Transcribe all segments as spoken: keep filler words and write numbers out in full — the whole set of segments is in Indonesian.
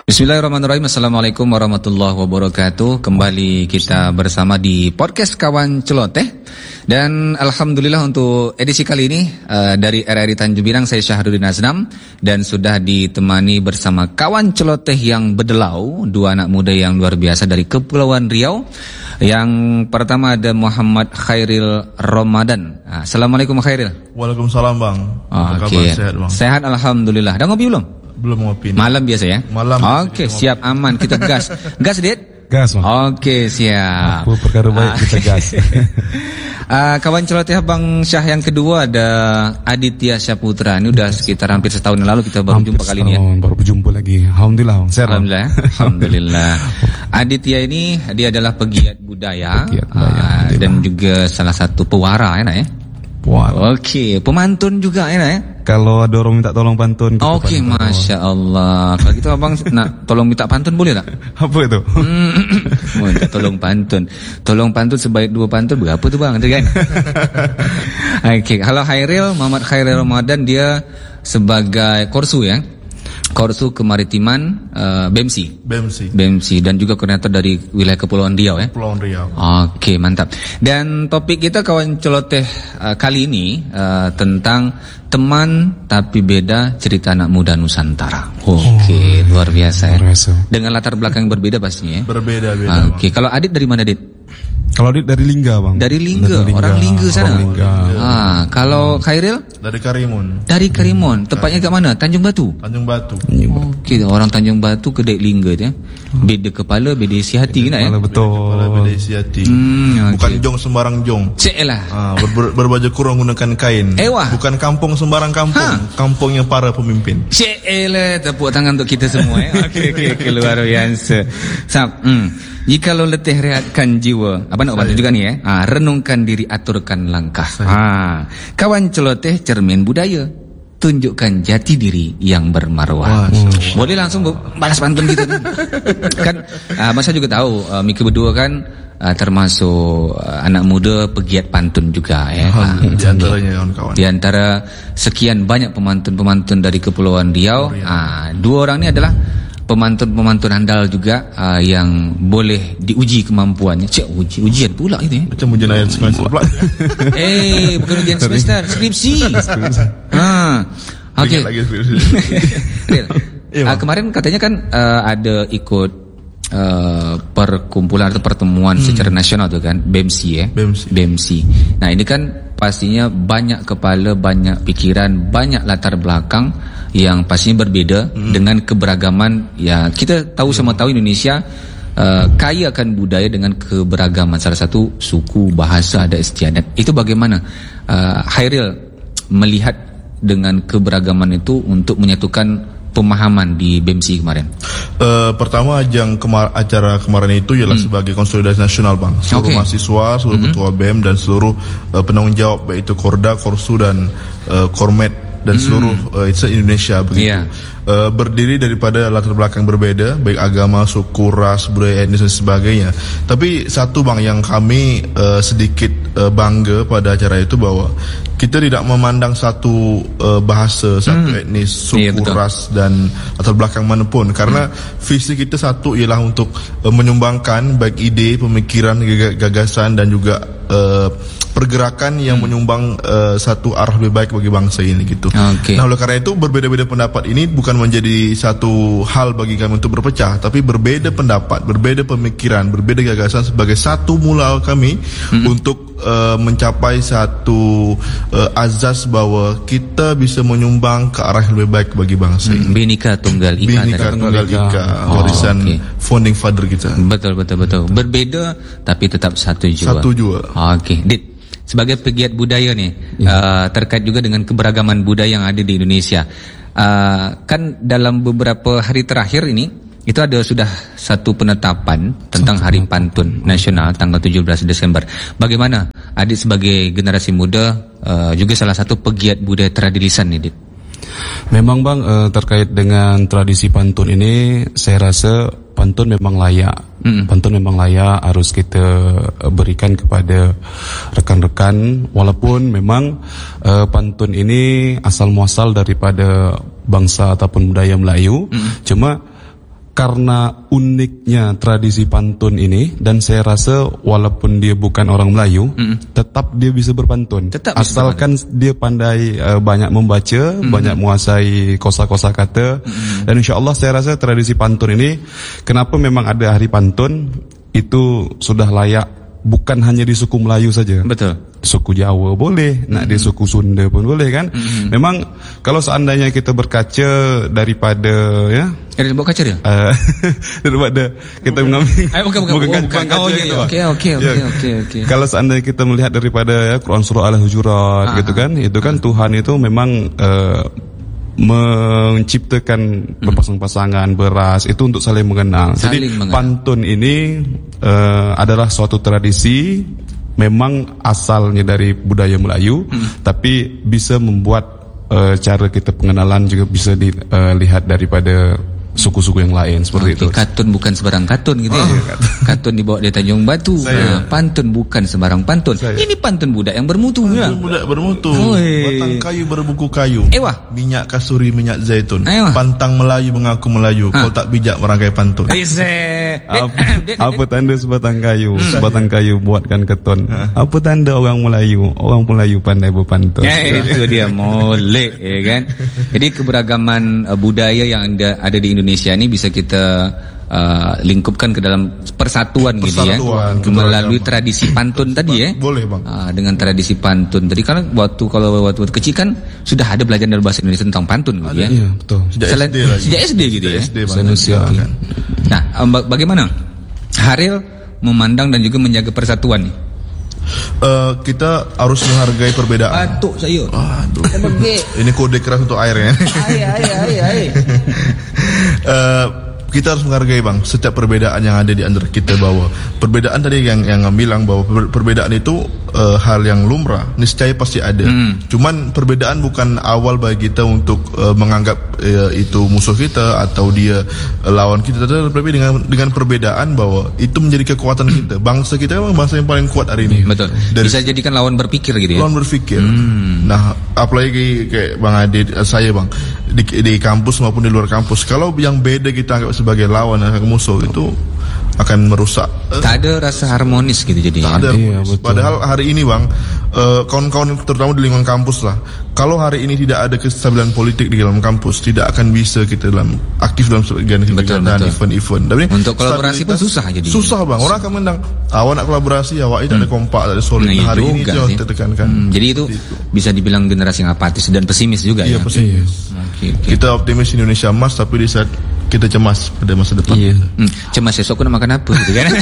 Bismillahirrahmanirrahim. Assalamualaikum warahmatullahi wabarakatuh. Kembali kita bersama di podcast Kawan Celoteh. Dan alhamdulillah untuk edisi kali ini uh, dari R R I Tanjung Pinang, saya Syahrudin Aznam, dan sudah ditemani bersama kawan celoteh yang berdelau, dua anak muda yang luar biasa dari Kepulauan Riau. Yang pertama ada Muhammad Khairil Ramadan. Assalamualaikum Khairil. Waalaikumsalam bang. Apa okay. kabar? Sehat bang? Sehat alhamdulillah. Dah ngopi belum? Belum ngopi. Malam biasa ya? Malam. Oke, okay, siap aman, kita gas. Gas, Dit? Gas, bang. Oke, okay, siap. Apa perkara baik kita gas. uh, kawan celoteh Bang Syah yang kedua ada Aditya Syaputra. Ini udah sekitar hampir setahun yang lalu kita baru hampir jumpa kali ini ya. Baru berjumpa lagi. Alhamdulillah, bang. Sehat, Alhamdulillah. Ya. Alhamdulillah. Aditya ini dia adalah pegiat budaya, pegiat budaya uh, dan juga salah satu pewara ya, ya. Wow. Oke, okay. Pemantun juga ya, ya. Kalau ada orang minta tolong pantun. Oke, okay, masya Allah. Kalau gitu abang nak tolong minta pantun boleh tak? Apa itu? Mau minta tolong pantun. Tolong pantun sebaik dua pantun berapa tuh bang? Itu kan? Oke, okay. Kalau Khairil, Muhammad Khairil Ramadan, dia sebagai korsu ya. Korsu Kemaritiman uh, B E M S I. B E M S I. B E M S I dan juga koordinator dari wilayah Kepulauan Riau ya. Kepulauan Riau. Oke, mantap. Dan topik kita kawan celoteh uh, kali ini uh, tentang teman tapi beda, cerita anak muda Nusantara. Oke, oh, luar biasa ya. Biasa. Dengan latar belakang yang berbeda pastinya ya. Berbeda-beda. Oke, kalau Adit dari mana, Adit? Kalau Adit dari Lingga, bang. Dari Lingga, dari Lingga. Orang Lingga sana. Orang Lingga. Ah, kalau Khairil? Dari Karimun. Dari Karimun. Tepatnya ke mana? Tanjung Batu. Tanjung Batu. Oke, orang Tanjung Batu ke Dek Lingga tu ya. Beda kepala, beda isi hati kena ya. Betul. Beda kepala, beda isi hati. Hmm, bukan okay. Jong sembarang jong. Cek lah. Ah, ber, ber, berbaju kurung gunakan kain. Ewa. Bukan kampung sembarang kampung. Ha. Kampungnya para pemimpin. Cek lah, tepuk tangan untuk kita semua ya. Okey, okey, okay, luar biasa. Sap. Hmm. Jika lo letih rehatkan jiwa, apa nak bantu juga ni eh? Ah, renungkan diri, aturkan langkah. Ah, kawan celoteh cermin budaya, tunjukkan jati diri yang bermarwah. Hmm. Boleh langsung balas pantun kita tu. Kan, ah, masa juga tahu, ah, Mika berdua kan ah, termasuk ah, anak muda pegiat pantun juga ya. Ah, di antaranya kawan-kawan. Di antara sekian banyak pemantun-pemantun dari Kepulauan Riau, ah, dua orang ni adalah pemantun-pemantun andal juga uh, yang boleh diuji kemampuannya. Cik, uji, ujian pula itu ya. Macam ujian akhir semester pula. Eh, bukan ujian semester, skripsi. Ha. Okey. uh, kemarin katanya kan uh, ada ikut uh, perkumpulan atau pertemuan hmm. secara nasional tu kan, B E M S I ya. B E M S I. B E M S I. Nah, ini kan pastinya banyak kepala, banyak pikiran, banyak latar belakang yang pastinya berbeda hmm. dengan keberagaman. Ya, kita tahu sama tahu Indonesia uh, kaya akan budaya dengan keberagaman. Salah satu suku, bahasa, ada istiadat. Itu bagaimana uh, Khairil melihat dengan keberagaman itu untuk menyatukan pemahaman di B E M S I kemarin? Uh, pertama ajang kemar acara kemarin itu ialah hmm. sebagai konsolidasi nasional bang. Seluruh okay. mahasiswa, seluruh hmm. ketua B E M dan seluruh uh, penanggung jawab baik itu Korda, Korsu dan uh, Kormet dan seluruh uh, Indonesia begitu. Yeah. Uh, berdiri daripada latar belakang berbeda, baik agama, suku, ras, budaya etnis dan sebagainya. Tapi satu bang yang kami uh, sedikit uh, bangga pada acara itu bahwa kita tidak memandang satu uh, bahasa, satu hmm. etnis, suku, yeah, ras dan latar belakang manapun. Karena hmm. visi kita satu ialah untuk uh, menyumbangkan baik ide, pemikiran, gagasan dan juga uh, pergerakan yang hmm. menyumbang uh, satu arah lebih baik bagi bangsa ini gitu. Okay. Nah oleh karena itu berbeda-beda pendapat ini bukan menjadi satu hal bagi kami untuk berpecah, tapi berbeda pendapat, berbeda pemikiran, berbeda gagasan sebagai satu mula kami hmm. untuk uh, mencapai satu uh, azas bahwa kita bisa menyumbang ke arah yang lebih baik bagi bangsa ini. Bhinneka Tunggal Ika. Bhinneka Tunggal Ika, warisan oh, okay. founding father kita. Betul betul betul. Berbeda tapi tetap satu jua. Satu jua. Oke, okay. Dit. Sebagai pegiat budaya nih, ya. uh, terkait juga dengan keberagaman budaya yang ada di Indonesia. Uh, kan dalam beberapa hari terakhir ini, itu ada sudah satu penetapan tentang Hari Pantun Nasional tanggal tujuh belas Desember. Bagaimana Adit sebagai generasi muda, uh, juga salah satu pegiat budaya tradilisan nih, Dit? Memang bang, uh, terkait dengan tradisi pantun ini, saya rasa pantun memang layak. Mm. Pantun memang layak harus kita berikan kepada rekan-rekan, walaupun memang uh, pantun ini asal muasal daripada bangsa ataupun budaya Melayu. Mm. Cuma karena uniknya tradisi pantun ini, dan saya rasa walaupun dia bukan orang Melayu, mm. tetap dia bisa berpantun. Tetap asalkan bisa dia pandai uh, banyak membaca, mm. banyak menguasai kosa-kosa kata, mm. dan insya Allah saya rasa tradisi pantun ini, kenapa memang ada hari pantun itu sudah layak. Bukan hanya di suku Melayu saja. Betul. Suku Jawa boleh, mm-hmm. nak di suku Sunda pun boleh kan. Mm-hmm. Memang kalau seandainya kita berkaca daripada ya. Ada buat kaca dia? Uh, daripada kita mengambil. Ay, bukan bukan bukan. bukan, bukan. Oh, iya. Okey okey okey okey okey. Kalau seandainya kita melihat daripada ya, Quran surah Al-Hujurat ah, gitu kan, itu kan ah. Tuhan itu memang uh, menciptakan berpasang-pasangan beras itu untuk saling mengenal. Saling Jadi mengenal. Pantun ini uh, adalah suatu tradisi, memang asalnya dari budaya Melayu, hmm. tapi bisa membuat uh, cara kita pengenalan juga bisa dilihat uh, daripada suku-suku yang lain seperti okay, itu. Katun bukan sebarang katun gitu oh, ya. Katun dibawa dari Tanjung Batu. Nah, pantun bukan sebarang pantun. Saya. Ini pantun budak yang bermutu. Pantun ya? budak bermutu. Oi. Batang kayu berbuku kayu. Ewa. Minyak kasuri minyak zaitun. Ewa. Pantang Melayu mengaku Melayu. Ha. Kau tak bijak merangkai pantun. apa, apa tanda sebatang kayu? Sebatang kayu buatkan keton. Ha. Apa tanda orang Melayu? Orang Melayu pandai berpantun. Ya, itu dia molek, ya kan. Jadi keberagaman uh, budaya yang ada, ada di Indonesia Indonesia ini bisa kita uh, lingkupkan ke dalam persatuan, persatuan gitu ya, melalui tradisi pantun tadi ya. Boleh bang. Uh, dengan tradisi pantun tadi, karena waktu kalau waktu, waktu kecil kan sudah ada belajar dalam bahasa Indonesia tentang pantun gitu ya. Iya betul. Sejak Selain, S D lagi. Sejak S D gitu ya. S D Indonesia. Nah, um, bagaimana Haril memandang dan juga menjaga persatuan nih? Uh, kita harus menghargai perbedaan. Batuk saya. Aduh. Ini kode keras untuk air ya. Air, air, air, air. uh, kita harus menghargai bang setiap perbedaan yang ada di antara kita, bahwa perbedaan tadi yang yang bilang bahwa perbedaan itu uh, hal yang lumrah, niscaya pasti ada. Hmm. Cuman perbedaan bukan awal bagi kita untuk uh, menganggap uh, itu musuh kita atau dia uh, lawan kita. Tetapi dengan dengan perbedaan bahwa itu menjadi kekuatan kita. Bangsa kita memang bangsa yang paling kuat hari ini. Betul. Dari, bisa jadikan lawan berpikir gitu ya. Lawan berpikir. Hmm. Nah, apalagi kayak Bang Ade, saya bang di, di kampus maupun di luar kampus, kalau yang beda kita anggap sebagai lawan atau musuh, itu akan merusak. Tak ada rasa harmonis gitu jadi. Tak ada. Iya, padahal hari ini bang, uh, kawan-kawan terutama di lingkungan kampus lah, kalau hari ini tidak ada kestabilan politik di dalam kampus, tidak akan bisa kita dalam aktif dalam kegiatan event-event. Tapi untuk kolaborasi pun susah jadi. Susah bang. Orang akan mendang, awak nak kolaborasi, awak itu hmm. ada kompak, ada solid. Nah, hari ini jauh tertekankan. Hmm, jadi itu, itu bisa dibilang generasi yang apatis dan pesimis juga. Iya, ya. Pesimis. Okay, okay. Kita optimis Indonesia emas, tapi di saat kita cemas pada masa depan. Iya. Hmm, cemas esok aku nak makan apa gitu kan.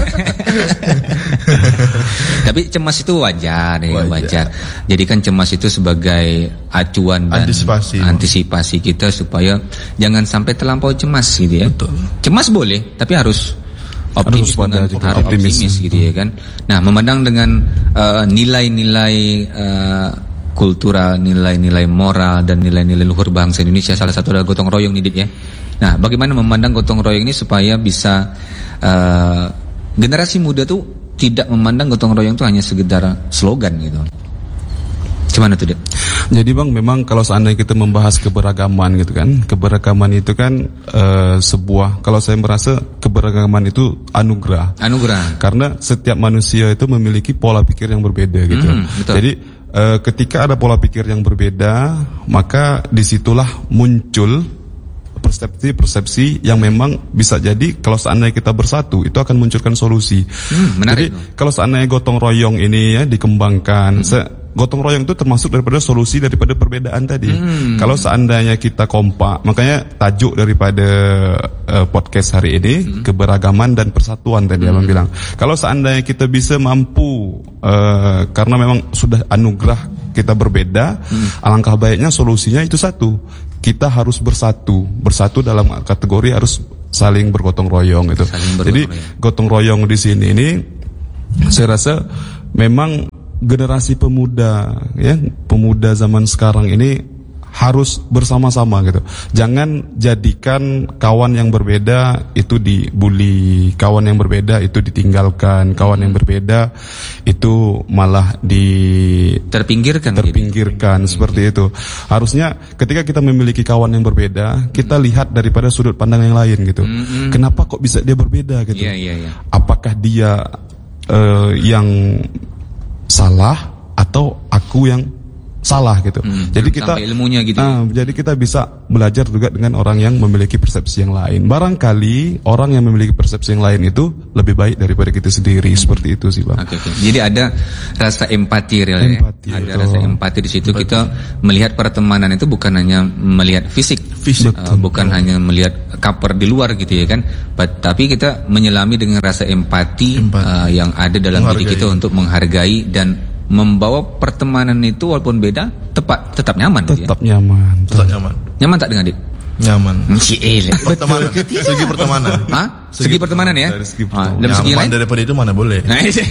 Tapi cemas itu wajar ya, wajar. wajar. Jadi kan cemas itu sebagai acuan dan antisipasi, antisipasi kita supaya jangan sampai terlampau cemas gitu ya. Betul. Cemas boleh, tapi harus optimis, harus, dengan, harus optimis, optimis gitu ya kan. Nah, memandang dengan uh, nilai-nilai uh, kultural, nilai-nilai moral dan nilai-nilai luhur bangsa Indonesia, salah satu adalah gotong royong nih Dit ya. Nah, bagaimana memandang gotong royong ini supaya bisa uh, generasi muda tuh tidak memandang gotong royong itu hanya sekedar slogan gitu. Gimana tuh, Dit? Jadi bang, memang kalau seandainya kita membahas keberagaman gitu kan, keberagaman itu kan uh, sebuah, kalau saya merasa keberagaman itu anugerah. Anugerah. Karena setiap manusia itu memiliki pola pikir yang berbeda gitu. Mm, betul. Jadi uh, ketika ada pola pikir yang berbeda, maka disitulah muncul persepsi-persepsi yang memang bisa jadi kalau seandainya kita bersatu itu akan munculkan solusi. Hmm, menarik. Jadi kalau seandainya gotong royong ini ya dikembangkan, hmm. gotong royong itu termasuk daripada solusi daripada perbedaan tadi. Hmm. Kalau seandainya kita kompak, makanya tajuk daripada uh, podcast hari ini hmm. keberagaman dan persatuan tadi hmm. abang bilang. Kalau seandainya kita bisa mampu uh, karena memang sudah anugerah kita berbeda, hmm. alangkah baiknya solusinya itu satu. Kita harus bersatu, bersatu dalam kategori harus saling bergotong royong itu. Jadi gotong royong di sini ini saya rasa memang generasi pemuda ya, pemuda zaman sekarang ini harus bersama-sama gitu. Jangan jadikan kawan yang berbeda itu dibully, kawan yang berbeda itu ditinggalkan, kawan yang berbeda itu malah di terpinggirkan, terpinggirkan gitu. Seperti itu. Harusnya ketika kita memiliki kawan yang berbeda, kita lihat daripada sudut pandang yang lain gitu. Mm-hmm. Kenapa kok bisa dia berbeda gitu? Yeah, yeah, yeah. Apakah dia uh, yang salah atau aku yang salah gitu. Hmm, jadi kita ilmunya gitu. Uh, jadi kita bisa belajar juga dengan orang yang memiliki persepsi yang lain. Barangkali orang yang memiliki persepsi yang lain itu lebih baik daripada kita sendiri. Hmm. Seperti itu sih, Bang. Oke, okay, okay. Jadi ada rasa empati real empati, ya. Ada itu. Rasa empati di situ. Empati. Kita melihat pertemanan itu bukan hanya melihat fisik, fisik uh, bukan betul. Hanya melihat cover di luar gitu ya kan. But, tapi kita menyelami dengan rasa empati, empati. Uh, yang ada dalam menghargai. Diri kita untuk menghargai dan membawa pertemanan itu walaupun beda tepat tetap nyaman tetap gitu ya? nyaman tetap nyaman nyaman tak dengan Dit? Nyaman si ele pertemanan segi pertemanan Hah? Segi, segi pertemanan ya segi pertemanan. Ah, dalam segi lain daripada itu mana boleh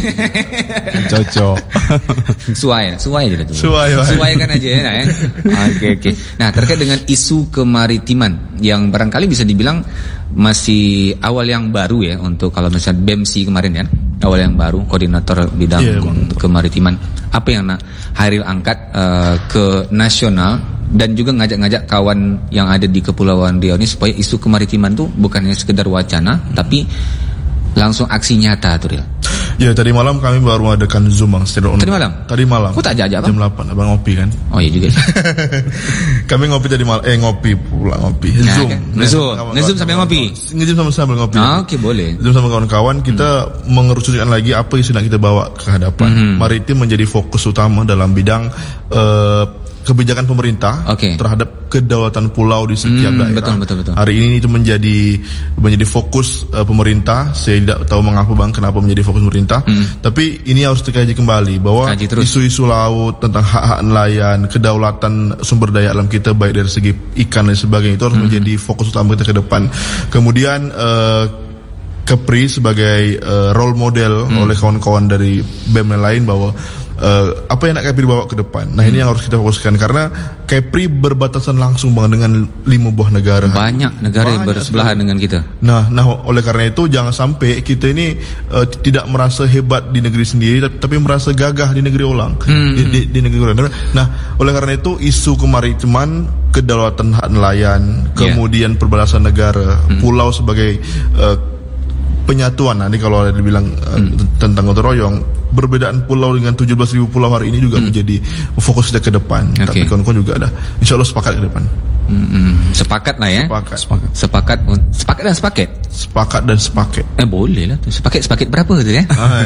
cocok suai suai aja itu suai suai kan aja ya nah, ya? Oke oke nah terkait dengan isu kemaritiman yang barangkali bisa dibilang masih awal yang baru ya untuk kalau misalnya B E M S I kemarin ya awal yang baru koordinator bidang yeah, kemaritiman apa yang nak Hairil angkat uh, ke nasional dan juga ngajak-ngajak kawan yang ada di Kepulauan Riau ini supaya isu kemaritiman tuh bukan hanya sekedar wacana tapi langsung aksi nyata tuh Ril. Ya tadi malam kami baru adakan Zoom Bang secara online. Tadi malam? Tadi malam. Kok tak ajak-ajak Bang? jam delapan Abang ngopi kan? Oh iya juga. Kami ngopi tadi malam eh ngopi pula ngopi. Nah, Zoom. Kan? Ngezoom. Ngezoom sambil ngopi. Ngezoom sama sambil ngopi. Oh, oke okay, boleh. Zoom sama kawan-kawan kita hmm. mengerucutkan lagi apa yang sedang kita bawa ke hadapan. Hmm. Maritim menjadi fokus utama dalam bidang uh, kebijakan pemerintah okay. terhadap kedaulatan pulau di setiap hmm, daerah. Betul, betul, betul. Hari ini itu menjadi menjadi fokus uh, pemerintah. Saya tidak tahu mengapa Bang kenapa menjadi fokus pemerintah. Hmm. Tapi ini harus dikaji kembali bahwa isu-isu laut tentang hak-hak nelayan, kedaulatan sumber daya alam kita baik dari segi ikan dan sebagainya itu harus hmm. menjadi fokus utama kita ke depan. Kemudian uh, Kepri sebagai uh, role model hmm. oleh kawan-kawan dari B E M yang lain bahwa Uh, apa yang nak Kepri bawa ke depan. Nah hmm. ini yang harus kita fokuskan karena Kepri berbatasan langsung Bang dengan lima buah negara. Banyak negara yang bersebelahan dengan kita. Nah, nah oleh karena itu jangan sampai kita ini uh, tidak merasa hebat di negeri sendiri tapi, tapi merasa gagah di negeri orang. Hmm. Di, di, di negeri orang. Nah, oleh karena itu isu kemaritiman, kedaulatan hak nelayan, kemudian yeah. perbatasan negara, hmm. pulau sebagai uh, penyatuan. Nanti kalau ada dibilang uh, hmm. tentang gotong royong, perbedaan pulau dengan tujuh belas ribu pulau hari ini juga hmm. menjadi fokus kita ke depan. Okay. Tapi kawan-kawan juga ada insya Allah sepakat ke depan. Hmm, sepakat lah ya. Sepakat. Sepakat. Sepakat, sepakat dan sepaket. Sepakat dan sepaket. Eh boleh lah. Sepaket sepaket berapa tu ya? Ah,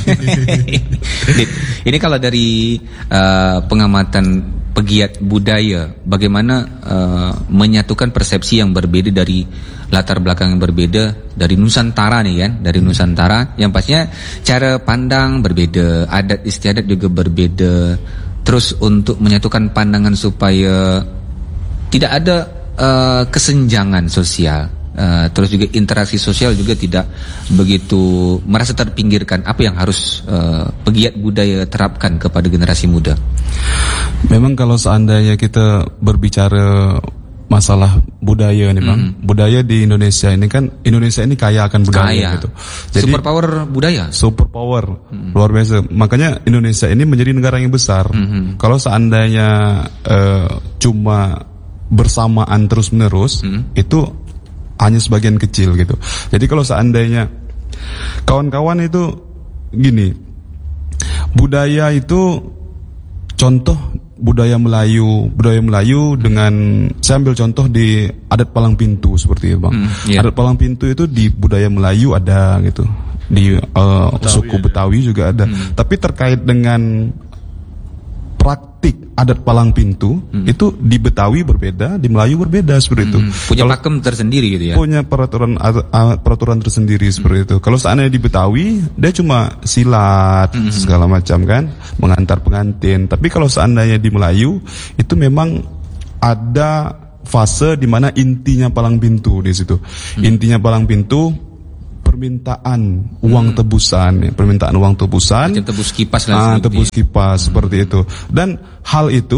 ini kalau dari uh, pengamatan pegiat budaya, bagaimana uh, menyatukan persepsi yang berbeda dari latar belakang yang berbeda dari Nusantara nih kan, dari Nusantara yang pastinya cara pandang berbeda, adat istiadat juga berbeda. Terus untuk menyatukan pandangan supaya tidak ada uh, kesenjangan sosial, uh, terus juga interaksi sosial juga tidak begitu merasa terpinggirkan. Apa yang harus uh, pegiat budaya terapkan kepada generasi muda? Memang kalau seandainya kita berbicara masalah budaya nih Bang, mm. budaya di Indonesia ini kan Indonesia ini kaya akan budaya kaya. Gitu. Jadi superpower budaya. Superpower mm. luar biasa. Makanya Indonesia ini menjadi negara yang besar. Mm-hmm. Kalau seandainya uh, cuma bersamaan terus-menerus mm. itu hanya sebagian kecil gitu. Jadi kalau seandainya kawan-kawan itu gini, budaya itu contoh budaya Melayu, budaya Melayu dengan saya ambil contoh di adat palang pintu seperti itu Bang. Hmm, yeah. Adat palang pintu itu di budaya Melayu ada gitu, di uh, Betawi suku Betawi ada. Juga ada. Hmm. Tapi terkait dengan praktik adat palang pintu hmm. itu di Betawi berbeda, di Melayu berbeda seperti hmm. itu. Punya pakem tersendiri gitu ya. Punya peraturan uh, peraturan tersendiri seperti hmm. itu. Kalau seandainya di Betawi dia cuma silat hmm. segala macam kan, mengantar pengantin. Tapi kalau seandainya di Melayu itu memang ada fase di mana intinya palang pintu di situ. Hmm. Intinya palang pintu permintaan uang hmm. tebusan, ya, permintaan uang tebusan, macam tebus kipas lah, ah, tebus kipas hmm. seperti itu. Dan hal itu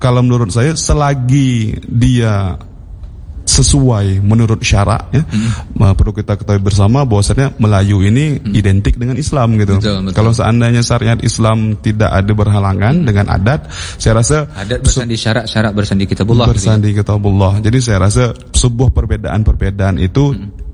kalau menurut saya selagi dia sesuai menurut syarak ya, hmm. perlu kita ketahui bersama bahwasanya Melayu ini hmm. identik dengan Islam gitu. Betul, betul. Kalau seandainya syariat Islam tidak ada berhalangan hmm. dengan adat, saya rasa adat bersandi syarak, syarak bersandi kitabullah. Bersandi gitu. kitabullah. Jadi saya rasa sebuah perbedaan-perbedaan itu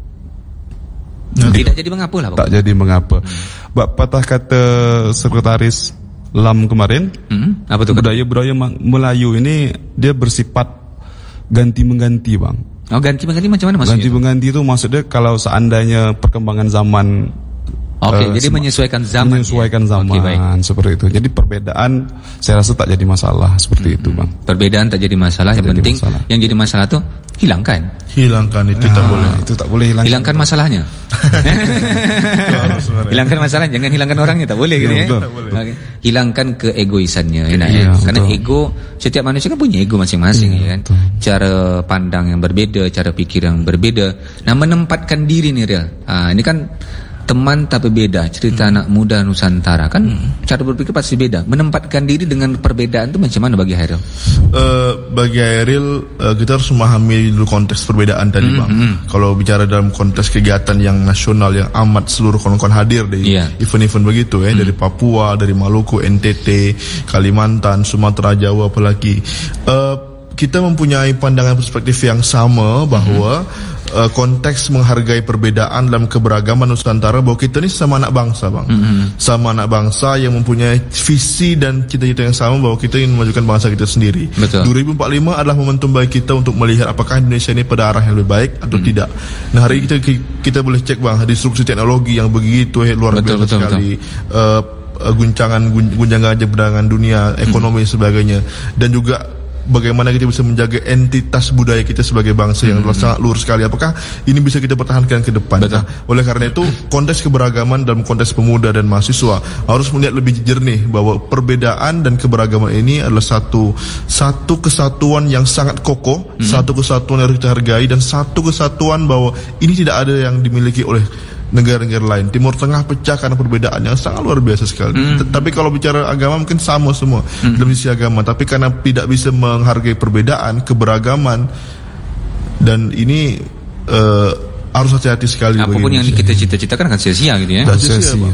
hmm. tidak jadi mengapa lah. Tak jadi mengapa. Hmm. Patah kata sekretaris L A M kemarin, hmm. apa tuh? Budaya-budaya Melayu ini dia bersifat ganti mengganti, Bang. Oh, ganti mengganti macam mana maksudnya? Ganti mengganti itu maksudnya kalau seandainya perkembangan zaman, oke, okay, uh, jadi menyesuaikan zaman. Menyesuaikan ya? zaman okay, seperti itu. Jadi perbedaan saya rasa tak jadi masalah seperti hmm. itu, Bang. Perbedaan tak jadi masalah, tak yang penting masalah. Yang jadi masalah tuh hilangkan. Hilangkan itu ah, tak boleh. Itu tak boleh hilangkan. Hilangkan masalahnya. Hilangkan masalahnya, jangan hilangkan orangnya, tak boleh gitu ya. Okay. Hilangkan keegoisannya, ya, ya. Karena betul. Ego, setiap manusia kan punya ego masing-masing ya, ya kan. Betul. Cara pandang yang berbeda, cara pikir yang berbeda. Nah, menempatkan diri nih real. Ah, ini kan teman tapi beda, cerita hmm. anak muda Nusantara kan hmm. cara berpikir pasti beda. Menempatkan diri dengan perbedaan itu macam mana bagi Hairil? Uh, bagi Hairil uh, kita harus memahami dulu konteks perbedaan tadi, hmm. Bang. Hmm. Kalau bicara dalam konteks kegiatan yang nasional yang amat seluruh kawan-kawan hadir di yeah. event-event begitu ya, hmm. dari Papua, dari Maluku, N T T, Kalimantan, Sumatera, Jawa apalagi. Uh, kita mempunyai pandangan perspektif yang sama bahwa mm-hmm. uh, konteks menghargai perbedaan dalam keberagaman Nusantara, bahwa kita ni sama anak bangsa, Bang. Mm-hmm. Sama anak bangsa yang mempunyai visi dan cita-cita yang sama bahwa kita ingin memajukan bangsa kita sendiri. Betul. dua ribu empat puluh lima adalah momentum bagi kita untuk melihat apakah Indonesia ini pada arah yang lebih baik atau mm-hmm. tidak. Nah, hari ini kita, kita boleh cek, Bang, disrupsi teknologi yang begitu luar betul, biasa betul, sekali. Betul. Uh, guncangan guncangan jebakan dunia ekonomi hmm. sebagainya, dan juga bagaimana kita bisa menjaga entitas budaya kita sebagai bangsa yang hmm. sangat luhur sekali. Apakah ini bisa kita pertahankan ke depan? Nah, oleh karena itu konteks keberagaman dalam konteks pemuda dan mahasiswa harus melihat lebih jernih bahwa perbedaan dan keberagaman ini adalah satu satu kesatuan yang sangat kokoh, hmm. satu kesatuan yang harus kita hargai, dan satu kesatuan bahwa ini tidak ada yang dimiliki oleh negara-negara lain. Timur Tengah pecah karena perbedaan yang sangat luar biasa sekali. Mm. Tapi kalau bicara agama mungkin sama semua mm. dalam sisi agama. Tapi karena tidak bisa menghargai perbedaan, keberagaman, dan ini uh, harus hati-hati sekali. Apapun yang kita cita-citakan akan sia-sia gitu ya. Sia-sia.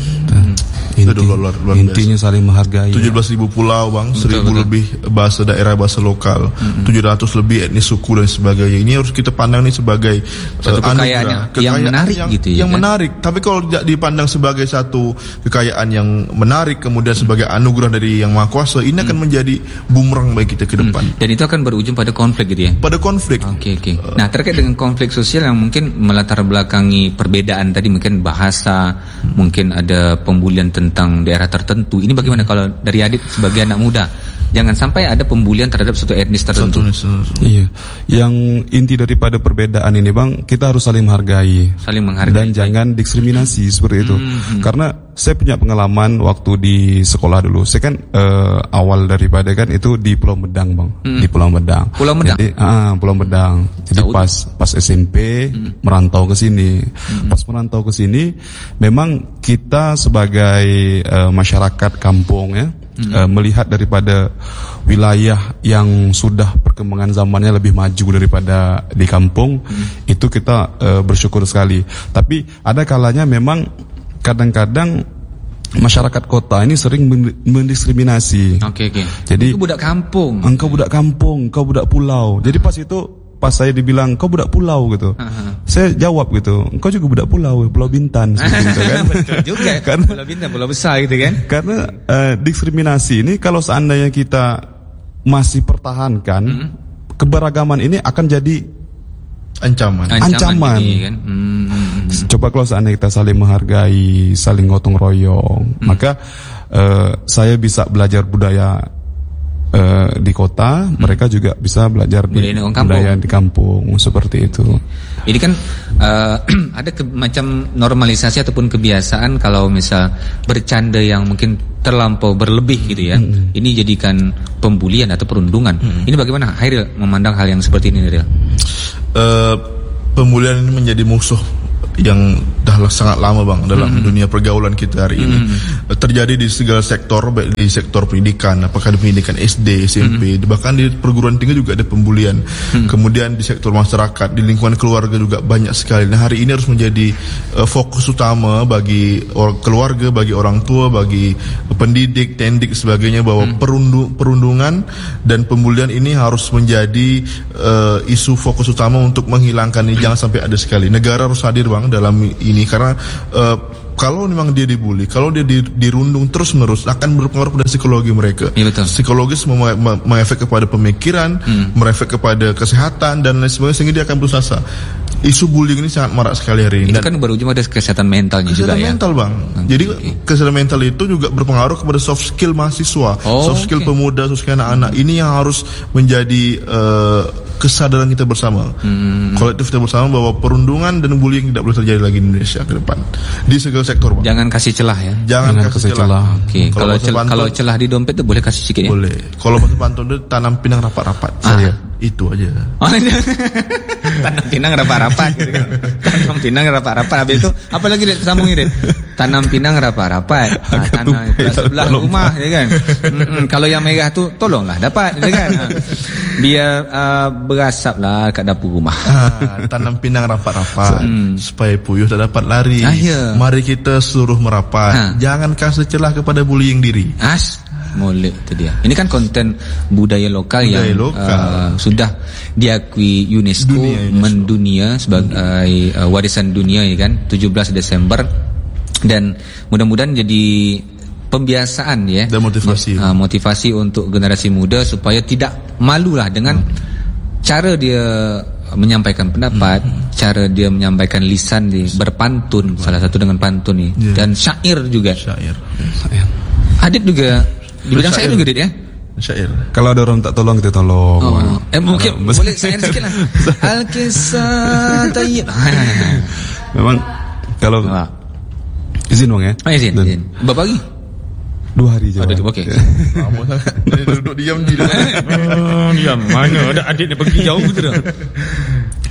Inti, luar, luar intinya biasa. Saling menghargai. tujuh belas ribu pulau, Bang, seribu lebih bahasa daerah, bahasa lokal, mm-hmm. tujuh ratus lebih etnis suku dan sebagainya. Ini harus kita pandang ini sebagai satu uh, kekayaan yang, yang menarik yang, gitu ya. Yang kan? menarik. Tapi kalau tidak dipandang sebagai satu kekayaan yang menarik kemudian sebagai anugerah dari Yang Maha Kuasa, ini mm. akan menjadi bumerang bagi kita ke depan. Mm. Dan itu akan berujung pada konflik gitu ya. Pada konflik. Oke, okay, oke. Okay. Uh, nah, terkait dengan konflik sosial yang mungkin melatar belakangi perbedaan tadi, mungkin bahasa, mm. mungkin ada pembulian tentang daerah tertentu. Ini bagaimana kalau dari Adit sebagai anak muda? Jangan sampai ada pembulian terhadap suatu etnis tertentu. Iya. Yang inti daripada perbedaan ini, Bang, kita harus saling menghargai. Saling menghargai. Dan jangan diskriminasi seperti itu. Mm-hmm. Karena saya punya pengalaman waktu di sekolah dulu. Saya kan uh, awal daripada kan itu di Pulau Medang, Bang. Mm. Di Pulau Medang. Pulau Medang. Jadi, ah, Pulau Medang. Jadi Jauh. pas pas S M P mm. merantau ke sini. Mm. Pas merantau ke sini, memang kita sebagai uh, masyarakat kampung ya, Hmm. Uh, melihat daripada wilayah yang sudah perkembangan zamannya lebih maju daripada di kampung, hmm. itu kita uh, bersyukur sekali. Tapi ada kalanya memang kadang-kadang masyarakat kota ini sering mendiskriminasi. Oke, okay, oke. Okay. Jadi engkau budak kampung. Engkau budak kampung, engkau budak pulau. Jadi pas itu pas saya dibilang kau budak pulau gitu, uh-huh. saya jawab gitu, engkau juga budak pulau, Pulau Bintan, gitu kan? Betul juga. Karena Pulau Bintan, pulau besar gitu kan? Karena uh, diskriminasi ini kalau seandainya kita masih pertahankan, hmm. keberagaman ini akan jadi ancaman. Ancaman. ancaman. Ini, kan? hmm. Coba kalau seandainya kita saling menghargai, saling gotong royong, hmm. maka uh, saya bisa belajar budaya Uh, di kota, hmm. mereka juga bisa belajar di budaya di kampung, seperti itu. Ini kan uh, ada ke, macam normalisasi ataupun kebiasaan kalau misal bercanda yang mungkin terlampau berlebih gitu ya. Hmm. Ini jadikan pembulian atau perundungan. Hmm. Ini bagaimana Hairil memandang hal yang seperti ini, Hairil? Uh, pembulian ini menjadi musuh yang dah sangat lama bang dalam mm-hmm. dunia pergaulan kita hari ini. Mm-hmm. Terjadi di segala sektor, baik di sektor pendidikan, apakah di pendidikan S D, S M P, mm-hmm. bahkan di perguruan tinggi juga ada pembulian. Mm-hmm. Kemudian di sektor masyarakat, di lingkungan keluarga juga banyak sekali. Nah, hari ini harus menjadi uh, fokus utama bagi or- keluarga, bagi orang tua, bagi pendidik, tendik sebagainya, bahwa mm-hmm. perundu- perundungan dan pembulian ini harus menjadi uh, isu fokus utama untuk menghilangkan ini. Jangan sampai ada sekali. Negara harus hadir bang dalam ini, karena uh, kalau memang dia dibully, kalau dia di, dirundung terus menerus, akan berpengaruh pada psikologi mereka. Ya, betul. Psikologis mem- mem- mengefek kepada pemikiran, hmm. merefek kepada kesehatan dan lain sebagainya, sehingga dia akan berusaha. Isu bullying ini sangat marak sekali hari ini. Itu kan berujung pada kesehatan mentalnya kesehatan juga ya. Kesehatan mental bang. Okay. Jadi kesehatan mental itu juga berpengaruh kepada soft skill mahasiswa, oh, soft skill okay. pemuda, soft skill anak-anak. Hmm. Ini yang harus menjadi uh, kesadaran kita bersama, hmm. kolektif kita bersama, bahwa perundungan dan bullying tidak boleh terjadi lagi di Indonesia ke depan di segala sektor bang. Jangan kasih celah ya. Jangan, Jangan kasih celah. celah. Okay. Kalau kalau, cel- kalau celah di dompet itu boleh kasih sedikit ya. Boleh. Kalau bahasa pantun itu tanam pinang rapat-rapat. Ah. Saya itu aja. Tanam pinang rapat-rapat. Tanam pinang rapat-rapat. Habis itu apa lagi dek sambungin dek? Tanam pinang rapat-rapat. Nah, tanam sebelah rumah ya kan. Mm-mm. Kalau yang merah tu tolonglah dapat ya kan. Biar uh, berasap lah kat dapur rumah. Ah, tanam pinang rapat-rapat hmm. supaya puyuh tak dapat lari. Ah, ya. Mari kita suruh merapat. Ha. Jangan kasih celah kepada bullying diri. As molek tu dia. Ini kan konten budaya lokal budaya yang lokal. Uh, sudah diakui UNESCO, dunia, UNESCO. mendunia sebagai uh, warisan dunia ya kan, tujuh belas Desember, dan mudah-mudahan jadi pembiasaan ya, dan motivasi uh, motivasi untuk generasi muda supaya tidak malulah dengan hmm. cara dia menyampaikan pendapat, hmm. cara dia menyampaikan lisan di berpantun, hmm. salah satu dengan pantun nih, yeah. dan syair juga. Syair. Adit juga di bidang syair juga, Dit ya? Syair. Kalau ada orang tak tolong, kita tolong. Oh. Eh mungkin uh, boleh syair sikit lah. Al-Kisah Tayyib. Memang kalau nah. izin bang ya? Oh, izin, Dan, izin. Berapa lagi? Dua hari je. Ada tu, okey. Lama sangat. Dia duduk diam di dalam. Diam. Mana ada Adit dia pergi jauh betul.